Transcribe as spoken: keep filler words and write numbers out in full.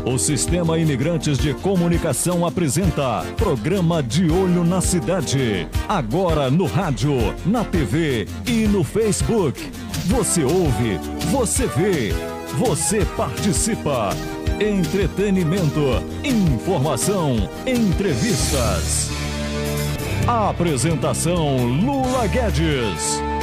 O Sistema Imigrantes de Comunicação apresenta Programa De Olho na Cidade. Agora no rádio, na T V e no Facebook. Você ouve, você vê, você participa. Entretenimento, informação, entrevistas. Apresentação Lula Guedes.